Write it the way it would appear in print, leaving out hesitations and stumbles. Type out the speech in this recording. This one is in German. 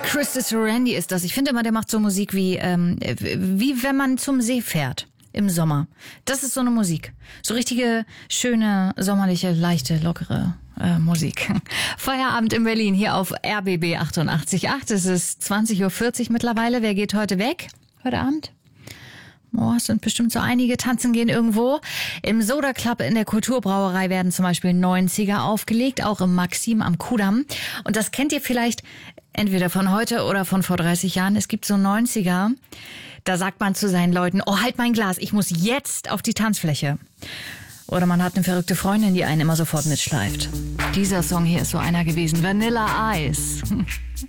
Chris Randy ist das. Ich finde immer, der macht so Musik wie wenn man zum See fährt im Sommer. Das ist so eine Musik. So richtige, schöne, sommerliche, leichte, lockere Musik. Feierabend in Berlin hier auf RBB 88.8. Es ist 20.40 Uhr mittlerweile. Wer geht heute weg? Heute Abend? Oh, es sind bestimmt so einige tanzen gehen irgendwo. Im Soda Club in der Kulturbrauerei werden zum Beispiel 90er aufgelegt, auch im Maxim am Kudamm. Und das kennt ihr vielleicht entweder von heute oder von vor 30 Jahren. Es gibt so 90er, da sagt man zu seinen Leuten, oh, halt mein Glas, ich muss jetzt auf die Tanzfläche. Oder man hat eine verrückte Freundin, die einen immer sofort mitschleift. Dieser Song hier ist so einer gewesen, Vanilla Ice.